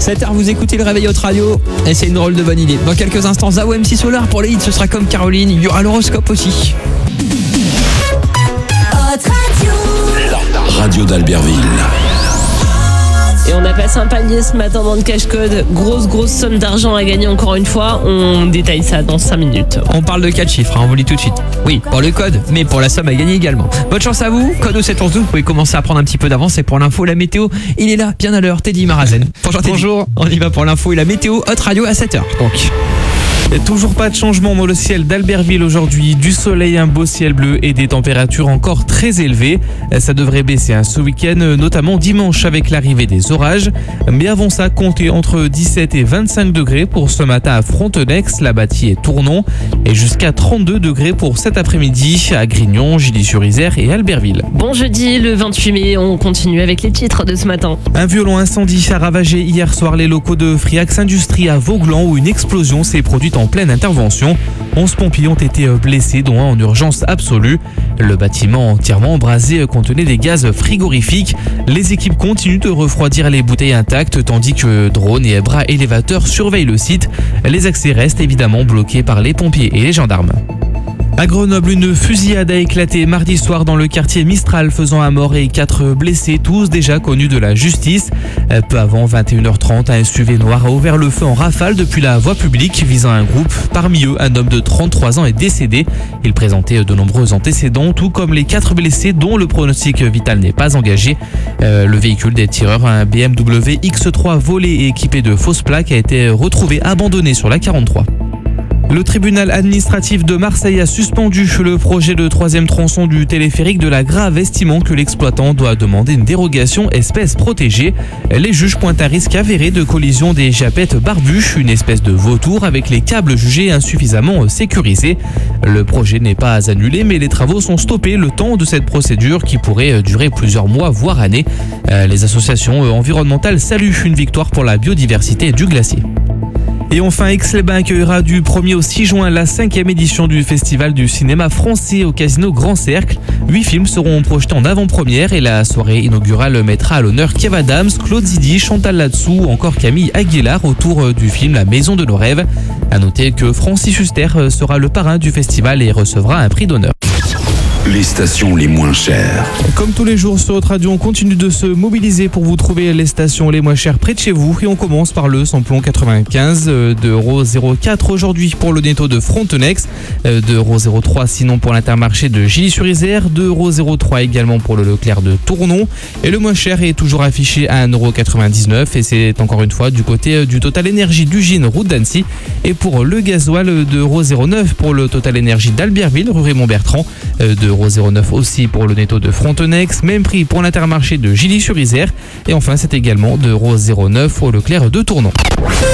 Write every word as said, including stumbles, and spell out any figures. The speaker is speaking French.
sept heures, vous écoutez le réveil Hot Radio et c'est une drôle de bonne idée. Dans quelques instants, Zao M C Solar pour les hits, ce sera comme Caroline. Il y aura l'horoscope aussi. Hot Radio. La radio d'Albertville. Et on a passé un palier ce matin dans le cache-code. Grosse, grosse somme d'argent à gagner encore une fois. On détaille ça dans cinq minutes. On parle de quatre chiffres, hein, on vous le dit tout de suite. Oui, pour le code, mais pour la somme à gagner également. Bonne chance à vous. Code au sept onze douze, vous pouvez commencer à prendre un petit peu d'avance. Et pour l'info, la météo, il est là, bien à l'heure. Teddy Marazen. Bonjour Teddy. Bonjour. On y va pour l'info et la météo. Hot Radio à sept heures. Donc. Et toujours pas de changement dans le ciel d'Albertville aujourd'hui, du soleil, un beau ciel bleu et des températures encore très élevées. Ça devrait baisser hein, ce week-end, notamment dimanche avec l'arrivée des orages. Mais avant ça, comptez entre dix-sept et vingt-cinq degrés pour ce matin à Frontenex, La Bâtie et Tournon, et jusqu'à trente-deux degrés pour cet après-midi à Grignon, Gilly-sur-Isère et Albertville. Bon jeudi, le vingt-huit mai, on continue avec les titres de ce matin. Un violent incendie a ravagé hier soir les locaux de Friax Industrie à Vauglan où une explosion s'est produite en pleine intervention. onze pompiers ont été blessés, dont un en urgence absolue. Le bâtiment entièrement embrasé contenait des gaz frigorifiques. Les équipes continuent de refroidir les bouteilles intactes, tandis que drones et bras élévateurs surveillent le site. Les accès restent évidemment bloqués par les pompiers et les gendarmes. À Grenoble, une fusillade a éclaté mardi soir dans le quartier Mistral, faisant un mort et quatre blessés, tous déjà connus de la justice. Peu avant vingt et une heures trente, un S U V noir a ouvert le feu en rafale depuis la voie publique visant un groupe. Parmi eux, un homme de trente-trois ans est décédé. Il présentait de nombreux antécédents, tout comme les quatre blessés dont le pronostic vital n'est pas engagé. Euh, le véhicule des tireurs, un B M W X trois volé et équipé de fausses plaques, a été retrouvé abandonné sur la quarante-trois. Le tribunal administratif de Marseille a suspendu le projet de troisième tronçon du téléphérique de la Grave, estimant que l'exploitant doit demander une dérogation espèce protégée. Les juges pointent un risque avéré de collision des japettes barbuches, une espèce de vautour avec les câbles jugés insuffisamment sécurisés. Le projet n'est pas annulé, mais les travaux sont stoppés le temps de cette procédure qui pourrait durer plusieurs mois, voire années. Les associations environnementales saluent une victoire pour la biodiversité du glacier. Et enfin, Aix-les-Bains accueillera du premier au six juin la cinquième édition du Festival du cinéma français au Casino Grand Cercle. Huit films seront projetés en avant-première et la soirée inaugurale mettra à l'honneur Kev Adams, Claude Zidi, Chantal Latsou ou encore Camille Aguilar autour du film La Maison de nos rêves. À noter que Francis Huster sera le parrain du festival et recevra un prix d'honneur. Les stations les moins chères. Comme tous les jours sur Hot Radio, on continue de se mobiliser pour vous trouver les stations les moins chères près de chez vous. Et on commence par le samplon quatre-vingt-quinze, deux euros zéro quatre aujourd'hui pour le Netto de Frontenex, deux euros zéro trois sinon pour l'Intermarché de Gilly-sur-Isère, deux euros zéro trois également pour le Leclerc de Tournon. Et le moins cher est toujours affiché à un euro quatre-vingt-dix-neuf et c'est encore une fois du côté du Total Énergie d'Ugine, route d'Annecy. Et pour le gasoil, deux euros zéro neuf pour le Total Énergie d'Albertville, rue Raymond-Bertrand, deux euros zéro neuf aussi pour le Netto de Frontenex, même prix pour l'Intermarché de Gilly-sur-Isère et enfin c'est également deux euros zéro neuf au Leclerc de Tournon.